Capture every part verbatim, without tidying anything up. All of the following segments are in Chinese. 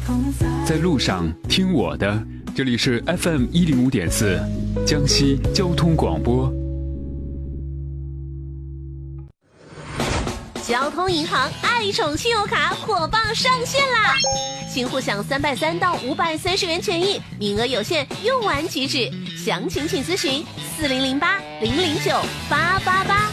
在路上听我的，这里是 F M 一零五点四，江西交通广播。 交通银行爱宠信用卡火爆上线啦！新户享三百三到五百三十元权益，名额有限，用完即止。详情请咨询四零零八零零九八八八。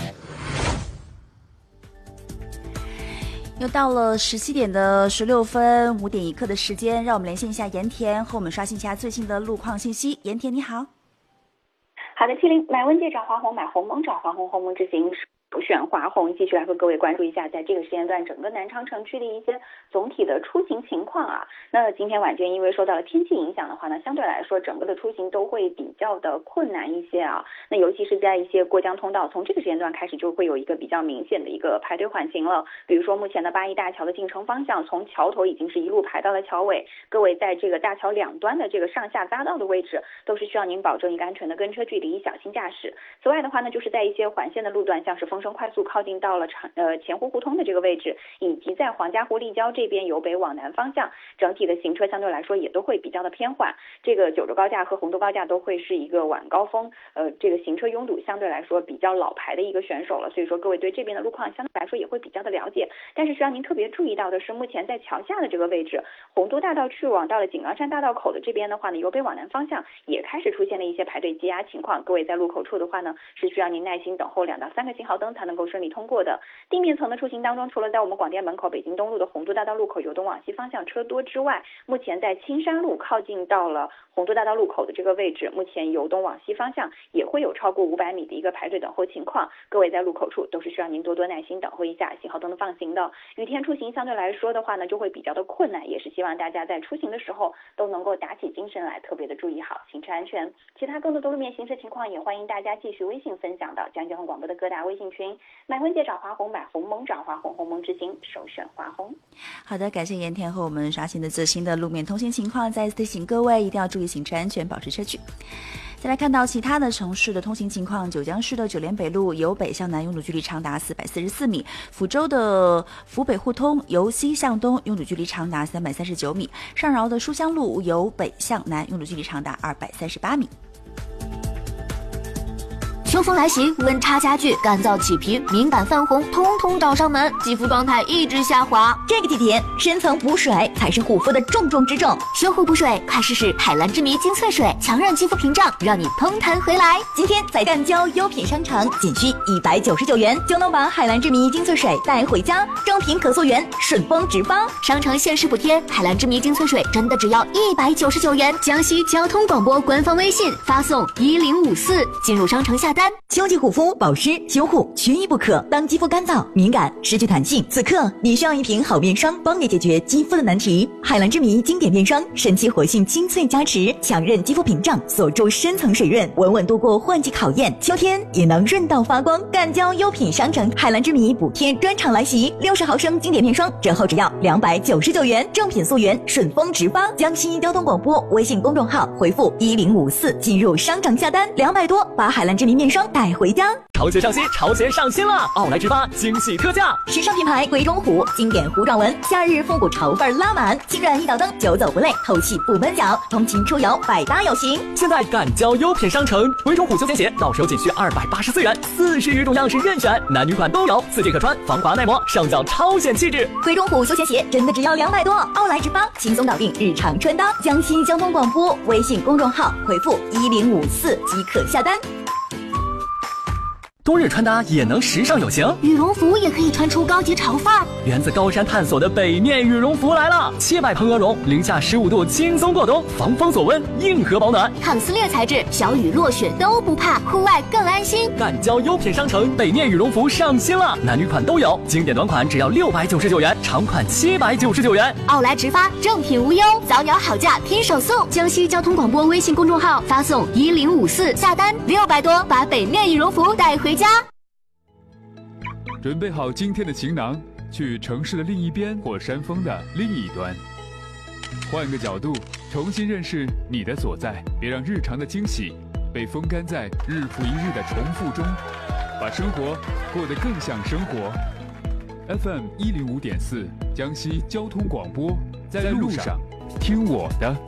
又到了十七点的十六分，五点一刻的时间，让我们连线一下盐田，和我们刷新一下最新的路况信息。盐田你好。 好的，七零买问界找华虹，买鸿蒙找华虹，鸿蒙之行首选华虹。继续来和各位关注一下，在这个时间段整个南昌城区的一些总体的出行情况啊。那今天晚间因为受到了天气影响的话呢，相对来说整个的出行都会比较的困难一些啊。那尤其是在一些过江通道，从这个时间段开始就会有一个比较明显的一个排队缓行了。比如说目前的八一大桥的进城方向，从桥头已经是一路排到了桥尾，各位在这个大桥两端的这个上下匝道的位置，都是需要您保证一个安全的跟车距离，小心驾驶。此外的话呢，就是在一些环线的路段，像是丰盛快速靠近到了长呃前湖胡同的这个位置，以及在黄家湖立交这边由北往南方向，整体的行车相对来说也都会比较的偏缓。这个九州高架和洪都高架都会是一个晚高峰，呃，这个行车拥堵相对来说比较老牌的一个选手了，所以说各位对这边的路况相对来说也会比较的了解。但是需要您特别注意到的是，目前在桥下的这个位置，洪都大道去往到了井冈山大道口的这边的话呢，由北往南方向也开始出现了一些排队积压情况。各位在路口处的话呢，是需要您耐心等候两到三个信号灯才能够顺利通过的。地面层的出行当中，除了在我们广电门口北京东路的洪都大道路口由东往西方向车多之外，目前在青山路靠近到了洪都大道路口的这个位置，目前由东往西方向也会有超过五百米的一个排队等候情况。各位在路口处都是需要您多多耐心等候一下信号灯的放行的。雨天出行相对来说的话呢，就会比较的困难，也是希望大家在出行的时候都能够打起精神来，特别的注意好行车安全。其他更多的路面行车情况，也欢迎大家继续微信分享到江交通广播的各大微信群，买婚戒找华虹，买鸿蒙找华虹，鸿蒙之行首选华虹。 好的，感谢盐田和我们刷新的最新的路面通行情况，再次提醒各位一定要注意行车安全，保持车距。再来看到其他的城市的通行情况，九江市的九连北路由北向南拥堵距离长达四百四十四米，福州的福北互通由西向东拥堵距离长达三百三十九米，上饶的书香路由北向南拥堵距离长达二百三十八米。 秋风来袭，温差加剧，干燥起皮，敏感泛红，通通找上门，肌肤状态一直下滑。 这个季节，深层补水才是护肤的重中之重。 修护补水，快试试海蓝之谜精粹水，强韧肌肤屏障，让你通弹回来。 今天在赣胶优品商城，仅需一百九十九元就能把海蓝之谜精粹水带回家，正品可溯源，顺丰直发。 商城限时补贴，海蓝之谜精粹水真的只要一百九十九元。江西交通广播官方微信发送一零五四，进入商城下单。 秋季护肤保湿修护缺一不可。当肌肤干燥敏感失去弹性，此刻你需要一瓶好面霜，帮你解决肌肤的难题。海蓝之谜经典面霜，神奇活性精粹加持，强韧肌肤屏障，锁住深层水润，稳稳度过换季考验，秋天也能润到发光。赣胶优品商城海蓝之谜补贴专场来袭，六十毫升经典面霜折后只要两百九十九元，正品溯源，顺丰直发。江西交通广播微信公众号回复一零五四进入商城下单，两百多把海蓝之谜面霜带回家。 潮鞋上新，潮鞋上新了！奥莱直发惊喜特价， 时尚品牌鬼冢虎经典弧状纹，夏日复古潮范拉满，轻软一脚蹬，久走不累，透气不闷脚，通勤出游百搭有型。 现在赶交优品商城，鬼冢虎休闲鞋到手仅需二百八十四元，四十余种样式任选，男女款都有，四季可穿，防滑耐磨，上脚超显气质。 鬼冢虎休闲鞋真的只要两百多，奥莱直发轻松搞定日常穿搭。江西交通广播微信公众号回复一零五四即可下单。 冬日穿搭也能时尚有型， 羽绒服也可以穿出高级潮范儿。 源自高山探索的北面羽绒服来了，切百蓬鹅绒，零下十五度轻松过冬，防风锁温，硬核保暖， 抗撕裂材质，小雨落雪都不怕，户外更安心。 赣胶优品商城北面羽绒服上新了，男女款都有，经典短款只要六百九十九元，长款七百九十九元。 奥莱直发，正品无忧，早鸟好价拼手速。江西交通广播微信公众号发送一零五四下单，六百多把北面羽绒服带回家。 准备好今天的行囊，去城市的另一边或山峰的另一端，换个角度重新认识你的所在，别让日常的惊喜被风干在日复一日的重复中，把生活过得更像生活。 F M 一零五点四江西交通广播，在路上听我的。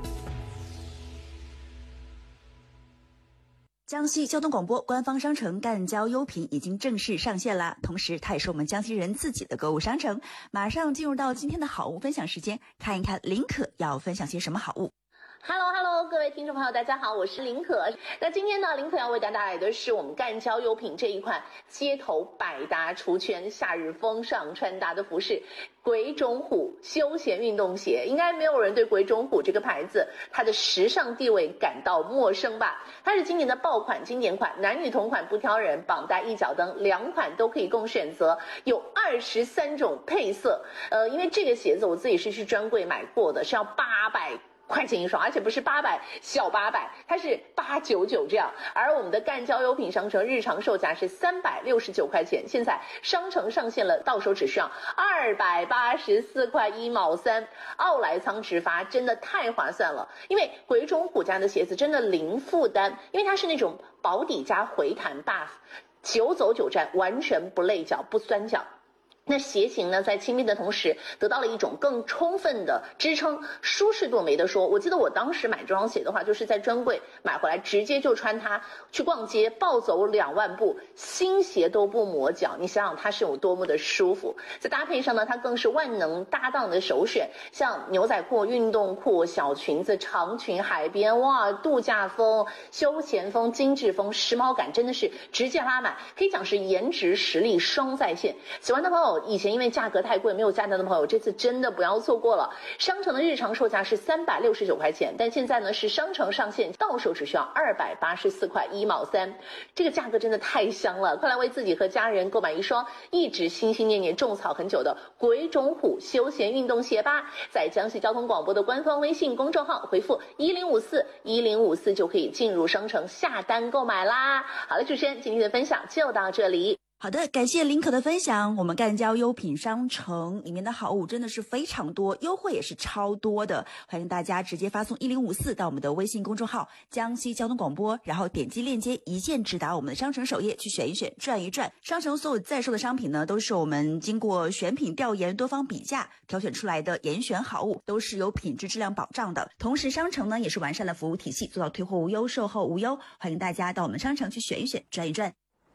江西交通广播官方商城赣交优品已经正式上线啦，同时它也是我们江西人自己的购物商城。马上进入到今天的好物分享时间，看一看林可要分享些什么好物。 Hello Hello， 各位听众朋友，大家好，我是林可。那今天呢，林可要为大家带来的是我们赣交优品这一款街头百搭出圈、夏日风尚穿搭的服饰——鬼冢虎休闲运动鞋。应该没有人对鬼冢虎这个牌子它的时尚地位感到陌生吧？它是今年的爆款经典款，男女同款不挑人，绑带一脚蹬两款都可以供选择，有二十三种配色。呃，因为这个鞋子我自己是去专柜买过的，是要八百。块钱一双，而且不是八百小八百，它是八九九这样。而我们的赣交优品商城日常售价是三百六十九块钱，现在商城上线了，到手只需要二百八十四块一毛三，奥莱仓直发，真的太划算了。因为鬼冢虎家的鞋子真的零负担，因为它是那种薄底加回弹 buff， 久走久站，完全不累脚不酸脚。那鞋型呢，在轻便的同时得到了一种更充分的支撑，舒适度没得说。我记得我当时买这双鞋的话，就是在专柜买回来，直接就穿它去逛街，暴走两万步，新鞋都不磨脚。你想想它是有多么的舒服。再搭配上呢，它更是万能搭档的首选，像牛仔裤、运动裤、小裙子、长裙、海边，哇，度假风、休闲风、精致风，时髦感真的是直接拉满，可以讲是颜值实力双在线。喜欢的朋友，以前因为价格太贵没有下单的朋友，这次真的不要错过了。商城的日常售价是三百六十九块钱，但现在呢是商城上线，到手只需要二百八十四块一毛三，这个价格真的太香了！快来为自己和家人购买一双一直心心念念种草很久的鬼冢虎休闲运动鞋吧！在江西交通广播的官方微信公众号回复一零五四一零五四就可以进入商城下单购买啦。好了，主持人今天的分享就到这里。 好的，感谢林可的分享。我们赣交优品商城里面的好物真的是非常多，优惠也是超多的，欢迎大家直接发送一零五四到我们的微信公众号江西交通广播，然后点击链接一键直达我们的商城首页去选一选转一转。商城所有在售的商品呢，都是我们经过选品调研多方比价挑选出来的严选好物，都是有品质质量保障的。同时商城呢也是完善了服务体系，做到退货无忧售后无忧，欢迎大家到我们商城去选一选转一转。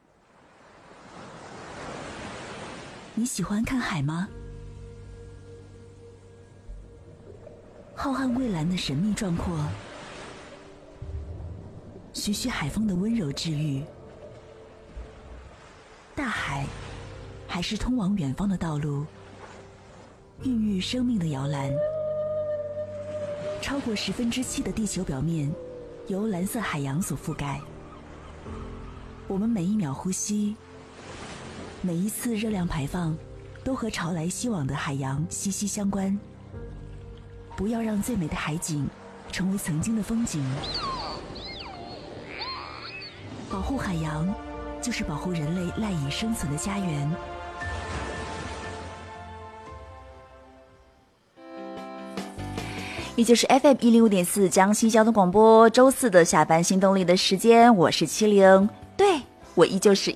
你喜欢看海吗？浩瀚蔚蓝的神秘壮阔，徐徐海风的温柔治愈。大海还是通往远方的道路，孕育生命的摇篮。超过十分之七的地球表面由蓝色海洋所覆盖，我们每一秒呼吸，每一次热量排放都和潮来袭往的海洋息息相关。不要让最美的海景成为曾经的风景。保护海洋，就是保护人类赖以生存的家园。也就是 F M 一零五点四江西交通广播周四的下班新动力的时间，我是七零，对。我依旧是